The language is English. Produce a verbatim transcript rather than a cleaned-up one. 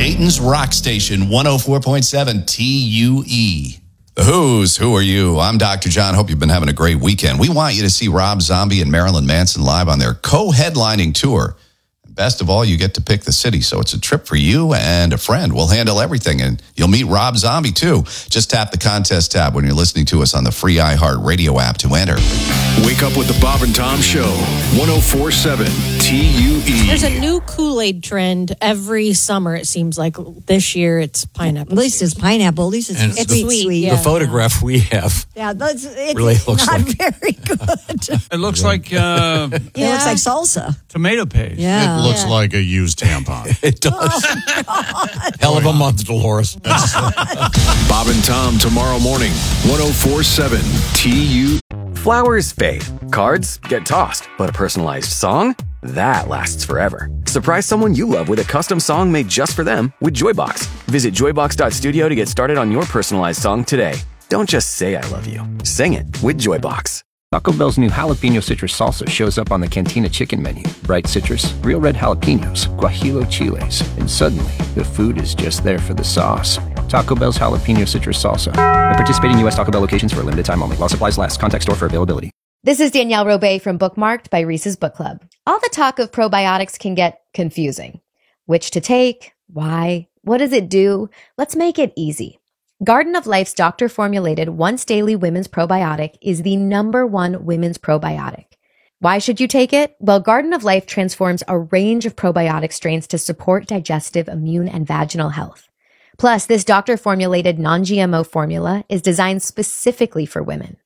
Dayton's Rock Station, one oh four point seven T U E. The Who's, Who Are You? I'm Doctor John. Hope you've been having a great weekend. We want you to see Rob Zombie and Marilyn Manson live on their co-headlining tour. Best of all, you get to pick the city, so it's a trip for you and a friend. We'll handle everything, and you'll meet Rob Zombie, too. Just tap the contest tab when you're listening to us on the free iHeart Radio app to enter. Wake up with the Bob and Tom Show, one oh four point seven T U E. There's a new Kool-Aid trend every summer, it seems like. This year, it's pineapple. At least it's pineapple. At least it's, And sweet, it's sweet, sweet. yeah. The photograph we have Yeah, that's it's really looks not like very good. It looks like uh, It looks like salsa. tomato paste. Yeah. It looks like a used tampon. it does. Oh, Hell of a month, Dolores. Bob and Tom tomorrow morning, one oh four point seven T U E. Flowers fade, cards get tossed, but a personalized song? That lasts forever. Surprise someone you love with a custom song made just for them with Joybox. Visit joybox dot studio to get started on your personalized song today. Don't just say I love you. Sing it with Joybox. Taco Bell's new jalapeno citrus salsa shows up on the Cantina chicken menu. Bright citrus, real red jalapenos, guajillo chiles, and suddenly the food is just there for the sauce. Taco Bell's jalapeno citrus salsa. At participating U S Taco Bell locations for a limited time only. While supplies last. Contact store for availability. This is Danielle Robay from Bookmarked by Reese's Book Club. All the talk of probiotics can get confusing. Which to take? Why? What does it do? Let's make it easy. Garden of Life's doctor-formulated once-daily women's probiotic is the number one women's probiotic. Why should you take it? Well, Garden of Life transforms a range of probiotic strains to support digestive, immune, and vaginal health. Plus, this doctor-formulated non-G M O formula is designed specifically for women.